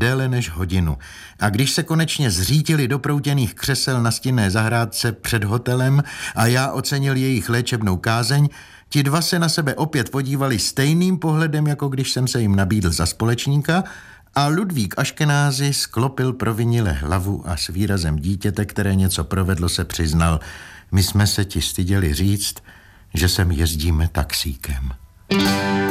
déle než hodinu. A když se konečně zřítili do proutěných křesel na stinné zahrádce před hotelem a já ocenil jejich léčebnou kázeň, ti dva se na sebe opět podívali stejným pohledem, jako když jsem se jim nabídl za společníka, a Ludvík Aškenázy sklopil provinile hlavu a s výrazem dítěte, které něco provedlo, se přiznal: my jsme se ti styděli říct, že sem jezdíme taxíkem.